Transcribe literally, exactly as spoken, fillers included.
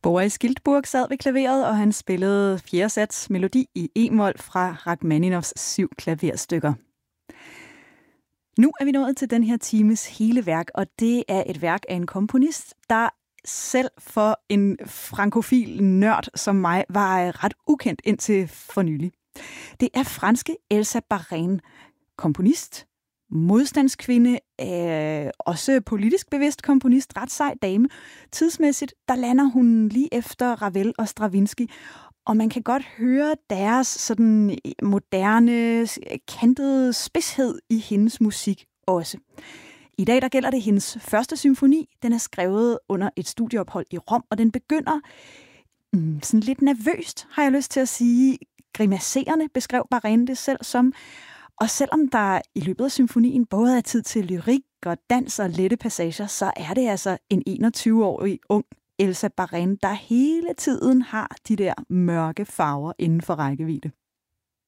Boris Giltburg sad ved klaveret, og han spillede fjerde sats melodi i e-mol fra Rachmaninovs syv klaverstykker. Nu er vi nået til den her times hele værk, og det er et værk af en komponist, der selv for en frankofil nørd som mig var ret ukendt indtil for nylig. Det er franske Elsa Baren, komponist, modstandskvinde, øh, også politisk bevidst komponist, ret sej dame. Tidsmæssigt, der lander hun lige efter Ravel og Stravinsky, og man kan godt høre deres sådan moderne, kantede spidshed i hendes musik også. I dag der gælder det hendes første symfoni. Den er skrevet under et studieophold i Rom, og den begynder mm, sådan lidt nervøst, har jeg lyst til at sige. Grimaserende beskrev Baren det selv som. Og selvom der i løbet af symfonien både er tid til lyrik og dans og lette passager, så er det altså en enogtyve-årig ung Elsa Baren, der hele tiden har de der mørke farver inden for rækkevidde.